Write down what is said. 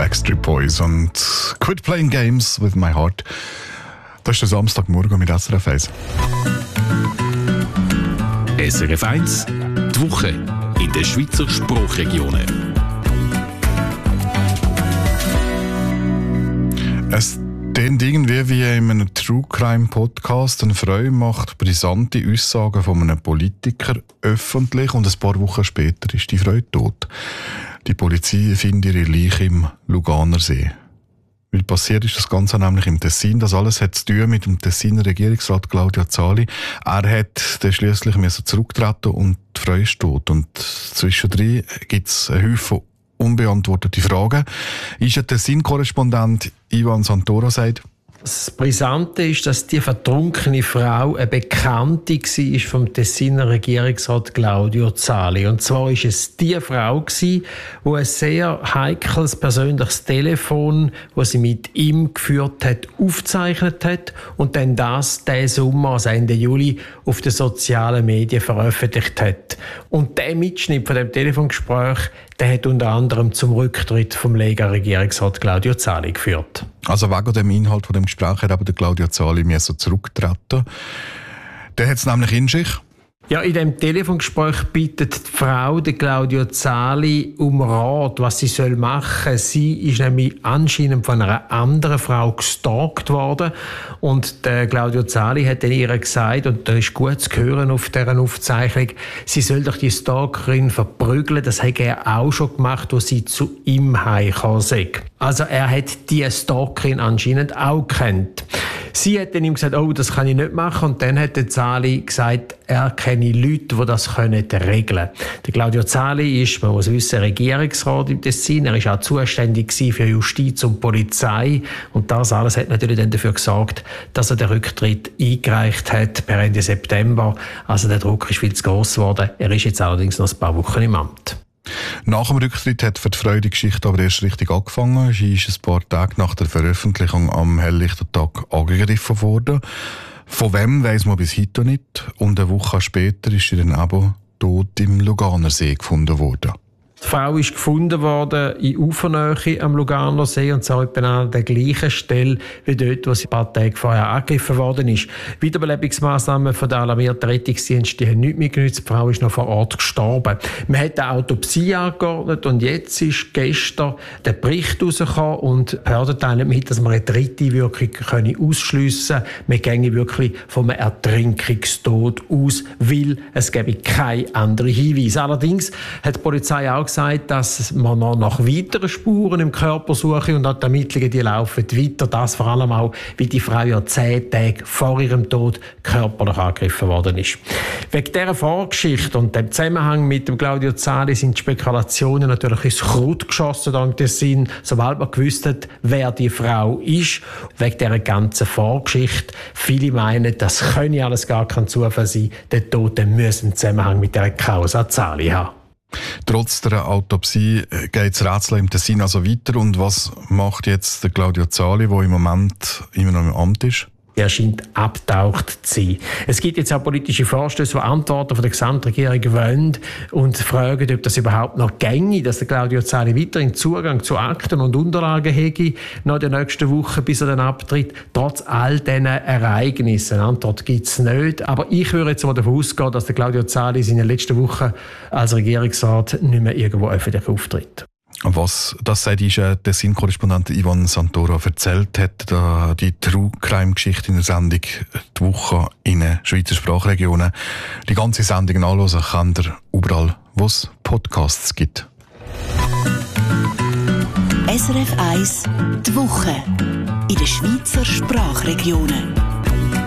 Backstreet Boys und Quit Playing Games with My Heart. Das ist der Samstagmorgen mit SRF 1. SRF 1, die Woche in den Schweizer Sprachregionen. Es klingt irgendwie wie in einem True Crime Podcast. Eine Frau macht brisante Aussagen von einem Politiker öffentlich und ein paar Wochen später ist die Frau tot. Die Polizei findet ihre Leiche im Luganersee. Weil passiert ist das Ganze nämlich im Tessin. Das alles hat zu tun mit dem Tessiner Regierungsrat Claudio Zali. Er hat dann schliesslich zurücktreten und die Frau ist tot. Und zwischendrin gibt es einen Haufen unbeantwortete Fragen. Ist der Tessin-Korrespondent Ivan Santoro sagt: Das Brisante ist, dass die vertrunkene Frau eine Bekannte war vom Tessiner Regierungsrat Claudio Zali. Und zwar war es die Frau, die ein sehr heikles persönliches Telefon, das sie mit ihm geführt hat, aufgezeichnet hat und dann diesen Sommer, also Ende Juli, auf den sozialen Medien veröffentlicht hat. Und der Mitschnitt von dem Telefongespräch, der hat unter anderem zum Rücktritt vom Lega-Regierungsrat Claudio Zali geführt. Also wegen dem Inhalt von dem Gespräch hat aber der Claudio Zali zurücktreten. Der hat es nämlich in sich. Ja, in dem Telefongespräch bittet die Frau, der Claudio Zali, um Rat, was sie machen soll. Sie ist nämlich anscheinend von einer anderen Frau gestalkt worden. Und der Claudio Zali hat ihr gesagt, und das ist gut zu hören auf dieser Aufzeichnung, sie soll doch die Stalkerin verprügeln. Das hat er auch schon gemacht, als sie zu ihm heimgekommen ist. Also er hat die Stalkerin anscheinend auch gekannt. Sie hat dann ihm gesagt, oh, das kann ich nicht machen. Und dann hat der Zali gesagt, er kenne Leute, die das regeln können. Der Claudio Zali ist, man muss wissen, Regierungsrat im Tessin. Er war auch zuständig für Justiz und Polizei. Und das alles hat natürlich dann dafür gesorgt, dass er den Rücktritt eingereicht hat per Ende September. Also der Druck ist viel zu gross geworden. Er ist jetzt allerdings noch ein paar Wochen im Amt. Nach dem Rücktritt hat für die Frau die Geschichte aber erst richtig angefangen. Sie ist ein paar Tage nach der Veröffentlichung am Helllichtertag angegriffen worden. Von wem weiss man bis heute nicht. Und eine Woche später ist sie dann aber tot im Luganersee gefunden worden. Die Frau ist gefunden worden in Ufernähe am Luganersee und zwar etwa an der gleichen Stelle wie dort, wo sie ein paar Tage vorher angegriffen worden ist. Wiederbelebungsmaßnahmen von den alarmierten Rettungsdiensten haben nichts mehr genützt. Die Frau ist noch vor Ort gestorben. Man hat eine Autopsie angeordnet und jetzt ist gestern der Bericht rausgekommen und hört teilen mit, dass man eine dritte Wirkung ausschliessen können. Man ginge wirklich von einem Ertrinkungstod aus, weil es gäbe keine anderen Hinweise. Allerdings hat die Polizei auch gesagt, dass man noch nach weiteren Spuren im Körper suche und die Ermittlungen die laufen weiter. Das vor allem auch, weil die Frau ja 10 Tage vor ihrem Tod körperlich angegriffen worden ist. Wegen dieser Vorgeschichte und dem Zusammenhang mit dem Claudio Zali sind die Spekulationen natürlich ins Kraut geschossen, dank des Sinn, sobald man gewusst hat, wer die Frau ist. Wegen dieser ganzen Vorgeschichte. Viele meinen, das könne alles gar kein Zufall sein. Der Tote müssen einen Zusammenhang mit dieser Causa Zali haben. Trotz der Autopsie geht das Rätsel im Tessin also weiter. Und was macht jetzt der Claudio Zali, der im Moment immer noch im Amt ist? Er scheint abgetaucht zu sein. Es gibt jetzt auch politische Vorstöße, die Antworten von der Gesamtregierung wollen und fragen, ob das überhaupt noch ginge, dass der Claudio Zali weiterhin Zugang zu Akten und Unterlagen hätte, nach der nächsten Woche, bis er dann abtritt, trotz all diesen Ereignissen. Eine Antwort gibt es nicht. Aber ich würde jetzt mal davon ausgehen, dass der Claudio Zali in den letzten Wochen als Regierungsrat nicht mehr irgendwo öffentlich auftritt. Was das sagt, ist der Tessin-Korrespondent Ivan Santoro erzählt hat, die True-Crime-Geschichte in der Sendung «Die Woche in den Schweizer Sprachregionen». Die ganze Sendung nachhören könnt ihr überall, wo es Podcasts gibt. SRF 1 «Die Woche» in den Schweizer Sprachregionen.